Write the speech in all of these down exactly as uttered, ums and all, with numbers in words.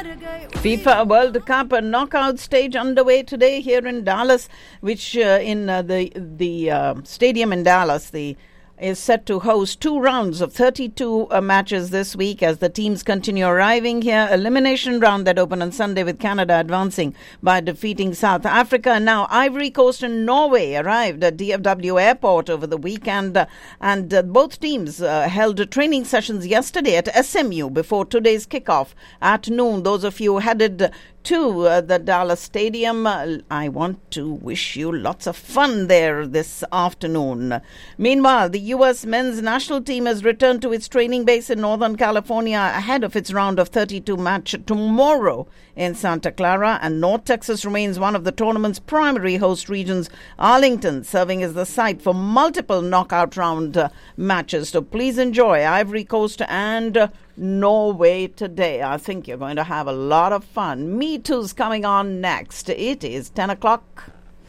FIFA World Cup a knockout stage underway today here in Dallas, which uh, in uh, the the uh, stadium in Dallas, the is set to host two rounds of thirty-two uh, matches this week as the teams continue arriving here. Elimination round that opened on Sunday with Canada advancing by defeating South Africa. Now Ivory Coast and Norway arrived at D F W Airport over the weekend, uh, and uh, both teams uh, held training sessions yesterday at S M U before today's kickoff at noon. Those of you headed to uh, the Dallas Stadium, uh, I want to wish you lots of fun there this afternoon. Meanwhile, the U S men's national team has returned to its training base in Northern California ahead of its round of thirty-two match tomorrow in Santa Clara, and North Texas remains one of the tournament's primary host regions, Arlington serving as the site for multiple knockout round uh, matches. So please enjoy Ivory Coast and uh, Norway today. I think you're going to have a lot of fun. Me Too's coming on next. It is ten o'clock.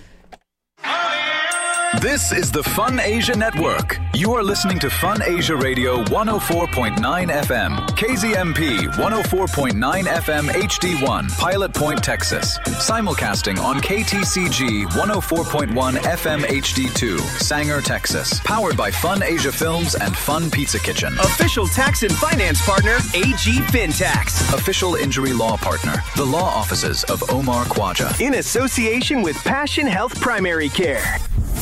This is the Fun Asia Network. You are listening to Fun Asia Radio one oh four point nine F M, K Z M P one oh four point nine F M H D one, Pilot Point, Texas. Simulcasting on K T C G one oh four point one F M H D two, Sanger, Texas. Powered by Fun Asia Films and Fun Pizza Kitchen. Official tax and finance partner, A G FinTax. Official injury law partner, the law offices of Omar Khwaja. In association with Passion Health Primary Care.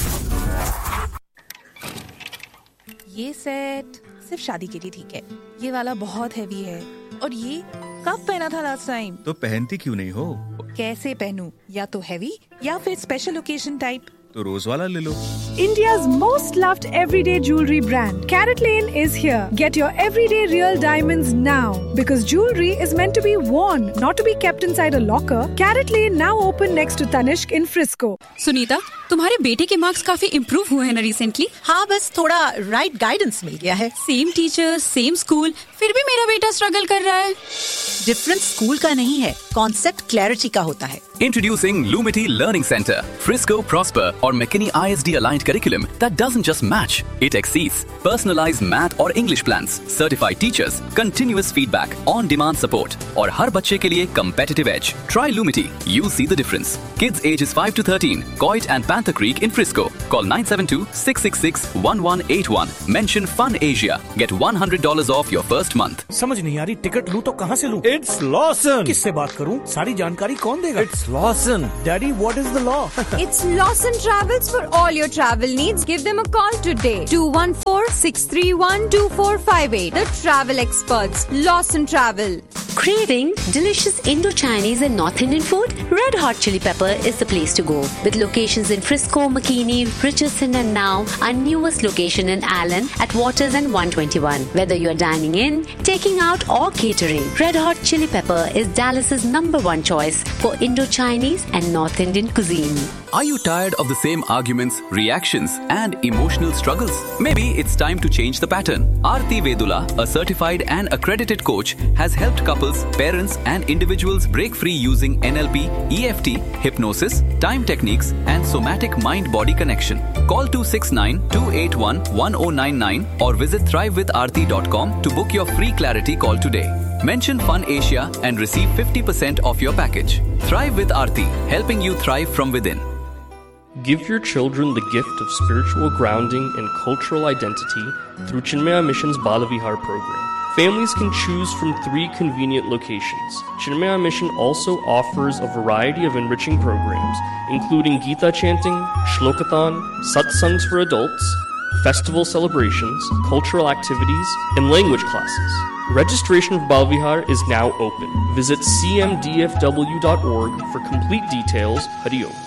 ये set सिर्फ शादी के लिए ठीक है, ये वाला बहुत हैवी है, और ये कब पहना था लास्ट टाइम? तो पहनती क्यों नहीं हो? कैसे पहनूं? या तो हैवी या फिर स्पेशल ओकेजन टाइप। तो रोज वाला ले लो। India's most loved everyday jewelry brand, Carrot Lane, is here. Get your everyday real diamonds now. Because jewelry is meant to be worn, not to be kept inside a locker. Carrot Lane now open next to Tanishq in Frisco. Sunita, तुम्हारे बेटे के marks काफी improve हुए हैं ना recently? हाँ, बस थोड़ा राइट गाइडेंस मिल गया है। सेम टीचर, सेम स्कूल, फिर भी मेरा बेटा स्ट्रगल कर रहा है। डिफरेंस स्कूल का नहीं है, कॉन्सेप्ट क्लैरिटी का होता है। Introducing Lumity Learning Center, Frisco, Prosper or McKinney I S D aligned curriculum that doesn't just match, it exceeds. Personalized math or English plans, certified teachers, continuous feedback, on-demand support और हर बच्चे के लिए competitive edge. Try Lumity, you'll see the difference. Kids ages five to thirteen, Coit and Panther Creek in Frisco. Call nine seven two, six six six, one one eight one. Mention Fun Asia. Get one hundred dollars off your first month. समझ नहीं आ रही, ticket लूं तो कहाँ से लूं? It's Lawson. किससे बात करूं? सारी जानकारी कौन देगा? It's Lawson. Daddy, what is the law? It's Lawson Travels for all your travel needs. Give them a call today. two one four, six three one, two four five eight. The travel experts. Lawson Travel. Craving delicious Indo-Chinese and North Indian food? Red Hot Chili Pepper is the place to go. With locations in Frisco, McKinney, Richardson and now our newest location in Allen at Waters and one twenty-one. Whether you're dining in, taking out or catering, Red Hot Chili Pepper is Dallas's number one choice for Indo-Chinese and North Indian cuisine. Are you tired of the same arguments, reactions, and emotional struggles? Maybe it's time to change the pattern. Aarti Vedula, a certified and accredited coach, has helped couples, parents, and individuals break free using N L P, E F T, hypnosis, time techniques, and somatic mind-body connection. Call two six nine, two eight one, one zero nine nine or visit thrive with aarti dot com to book your free clarity call today. Mention Fun Asia and receive fifty percent off your package. Thrive with Aarti, helping you thrive from within. Give your children the gift of spiritual grounding and cultural identity through Chinmaya Mission's Balavihar program. Families can choose from three convenient locations. Chinmaya Mission also offers a variety of enriching programs, including Gita chanting, Shlokathon, satsangs for adults, festival celebrations, cultural activities, and language classes. Registration for Balavihar is now open. Visit c m d f w dot org for complete details. Hariom.